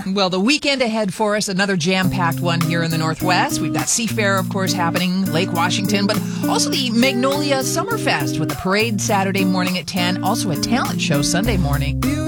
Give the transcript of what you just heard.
Well, the weekend ahead for us, another jam-packed one here in the Northwest. We've got Seafair, of course, happening, Lake Washington, but also the Magnolia Summerfest with the parade Saturday morning at 10, also a talent show Sunday morning.